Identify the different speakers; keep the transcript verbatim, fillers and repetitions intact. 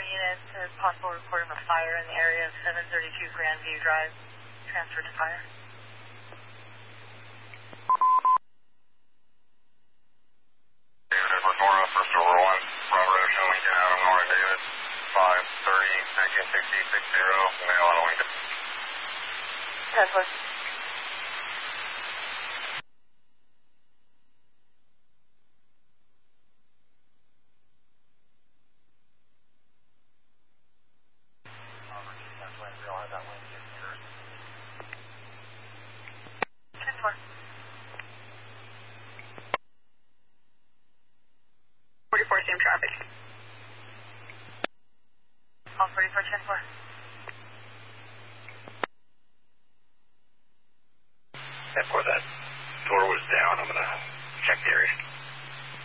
Speaker 1: units to possible report of a fire in the area of seven thirty-two Grandview Drive. Transfer to fire.
Speaker 2: David Edward Nora, first over one. Robert Ocean, Lincoln Adam, Nora David. five thirty, nineteen sixty, six zero, male out of Lincoln.
Speaker 1: ten four. ten four. forty-four, same traffic. All forty-four, ten four.